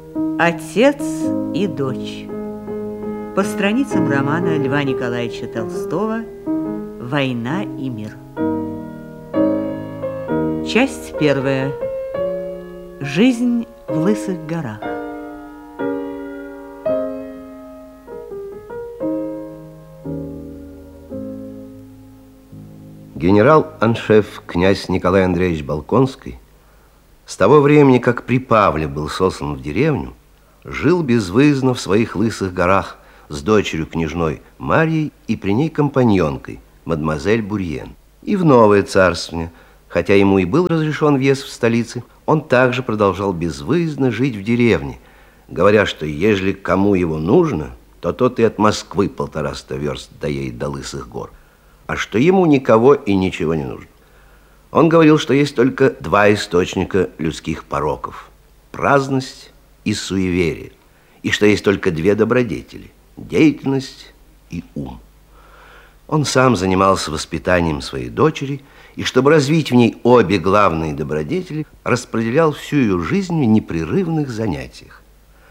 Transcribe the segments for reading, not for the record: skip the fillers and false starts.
Отец и дочь. По страницам романа Льва Николаевича Толстого «Война и мир». Часть первая. Жизнь в Лысых горах. Генерал-аншеф князь Николай Андреевич Болконский с того времени, как при Павле был сослан в деревню, жил безвыездно в своих Лысых горах с дочерью княжной Марьей и при ней компаньонкой, мадемуазель Бурьен. И в новое царствие, хотя ему и был разрешен въезд в столицы, он также продолжал безвыездно жить в деревне, говоря, что ежели кому его нужно, то тот и от Москвы 150 верст доедет до Лысых гор, а что ему никого и ничего не нужно. Он говорил, что есть только два источника людских пороков – праздность и суеверие, и что есть только две добродетели – деятельность и ум. Он сам занимался воспитанием своей дочери, и чтобы развить в ней обе главные добродетели, распределял всю ее жизнь в непрерывных занятиях.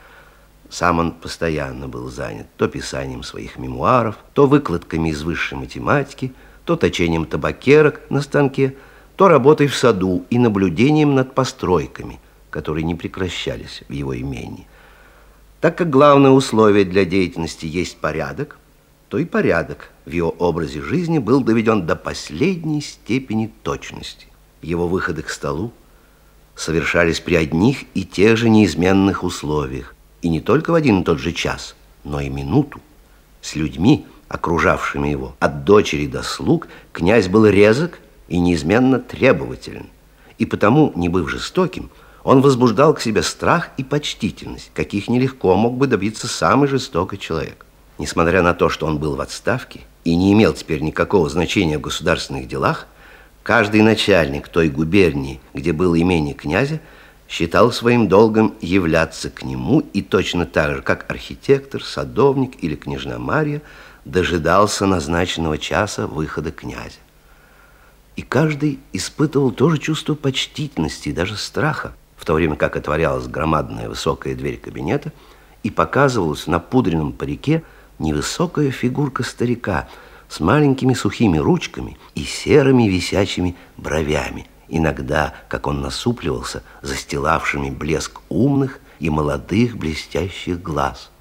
Сам он постоянно был занят то писанием своих мемуаров, то выкладками из высшей математики, то точением табакерок на станке, то работой в саду и наблюдением над постройками, которые не прекращались в его имении. Так как главное условие для деятельности есть порядок, то и порядок в его образе жизни был доведен до последней степени точности. Его выходы к столу совершались при одних и тех же неизменных условиях, и не только в один и тот же час, но и минуту. С людьми, окружавшими его, от дочери до слуг, князь был резок и неизменно требователен. И потому, не быв жестоким, он возбуждал к себе страх и почтительность, каких нелегко мог бы добиться самый жестокий человек. Несмотря на то, что он был в отставке и не имел теперь никакого значения в государственных делах, каждый начальник той губернии, где было имение князя, считал своим долгом являться к нему и точно так же, как архитектор, садовник или княжна Марья, дожидался назначенного часа выхода князя. И каждый испытывал то же чувство почтительности и даже страха, в то время как отворялась громадная высокая дверь кабинета и показывалась на пудренном парике невысокая фигурка старика с маленькими сухими ручками и серыми висячими бровями, иногда, как он насупливался, застилавшими блеск умных и молодых блестящих глаз.